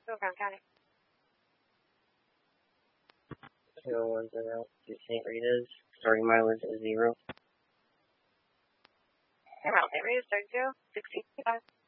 Go Brown County. 210 to St. Rita's. Starting mileage is 0. Hey, St. Rita's, 32, 65.